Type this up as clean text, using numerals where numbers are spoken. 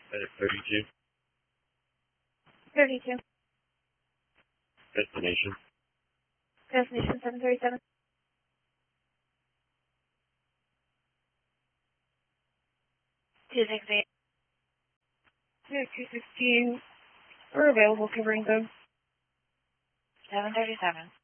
Medic 32. 32. Destination. Destination 737. 268. 216. We're available covering those. 737.